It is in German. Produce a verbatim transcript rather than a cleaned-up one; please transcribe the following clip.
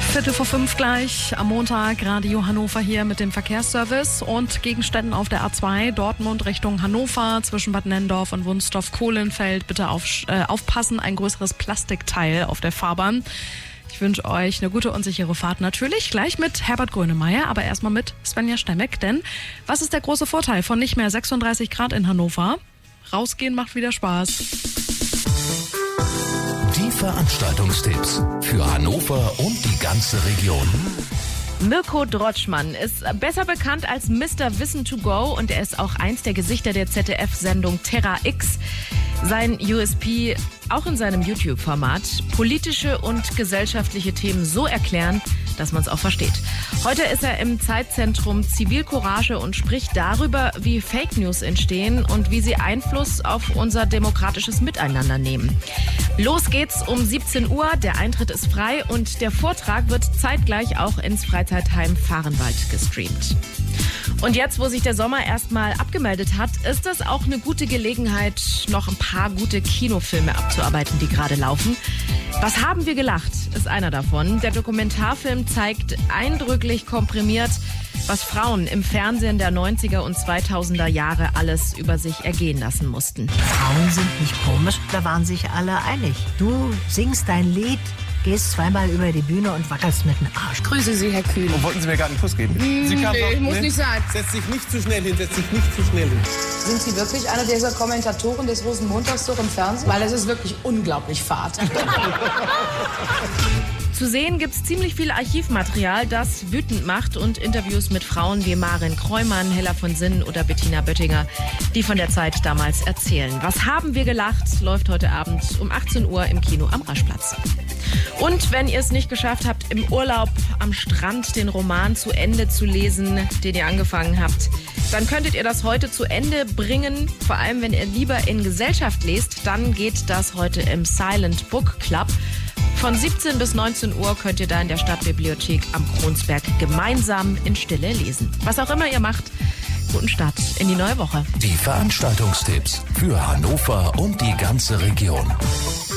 Viertel vor fünf gleich am Montag, Radio Hannover hier mit dem Verkehrsservice und Gegenständen auf der A zwei, Dortmund Richtung Hannover, zwischen Bad Nenndorf und Wunstorf-Kohlenfeld. Bitte auf, äh, aufpassen, ein größeres Plastikteil auf der Fahrbahn. Ich wünsche euch eine gute und sichere Fahrt natürlich, gleich mit Herbert Grönemeyer, aber erstmal mit Svenja Stemmeck, denn was ist der große Vorteil von nicht mehr sechsunddreißig Grad in Hannover? Rausgehen macht wieder Spaß. Die Veranstaltungstipps für Hannover und die ganze Region. Mirko Drotschmann ist besser bekannt als Mister Wissen to Go und er ist auch eins der Gesichter der Z D F-Sendung Terra X. Sein U S P, auch in seinem YouTube-Format, politische und gesellschaftliche Themen so erklären, dass man es auch versteht. Heute ist er im Zeitzentrum Zivilcourage und spricht darüber, wie Fake News entstehen und wie sie Einfluss auf unser demokratisches Miteinander nehmen. Los geht's um siebzehn Uhr, der Eintritt ist frei und der Vortrag wird zeitgleich auch ins Freizeitheim Vahrenwald gestreamt. Und jetzt, wo sich der Sommer erstmal abgemeldet hat, ist es auch eine gute Gelegenheit, noch ein paar gute Kinofilme abzuarbeiten, die gerade laufen. Was haben wir gelacht, ist einer davon. Der Dokumentarfilm zeigt eindrücklich komprimiert, was Frauen im Fernsehen der neunziger und zweitausender Jahre alles über sich ergehen lassen mussten. Frauen sind nicht komisch, da waren sich alle einig. Du singst dein Lied, gehst zweimal über die Bühne und wackelst mit dem Arsch. Grüße Sie, Herr Kühn. Und wollten Sie mir gerade einen Kuss geben? Mm, Sie kam nee, doch, muss ne? nicht sein. Setz dich nicht zu schnell hin, setz dich nicht zu schnell hin. Sind Sie wirklich einer dieser Kommentatoren des Rosenmontags doch im Fernsehen? Weil es ist wirklich unglaublich fad. Zu sehen gibt's ziemlich viel Archivmaterial, das wütend macht und Interviews mit Frauen wie Maren Kreumann, Hella von Sinnen oder Bettina Böttinger, die von der Zeit damals erzählen. Was haben wir gelacht, läuft heute Abend um achtzehn Uhr im Kino am Raschplatz. Und wenn ihr es nicht geschafft habt, im Urlaub am Strand den Roman zu Ende zu lesen, den ihr angefangen habt, dann könntet ihr das heute zu Ende bringen. Vor allem, wenn ihr lieber in Gesellschaft lest, dann geht das heute im Silent Book Club. Von siebzehn bis neunzehn Uhr könnt ihr da in der Stadtbibliothek am Kronsberg gemeinsam in Stille lesen. Was auch immer ihr macht, guten Start in die neue Woche. Die Veranstaltungstipps für Hannover und die ganze Region.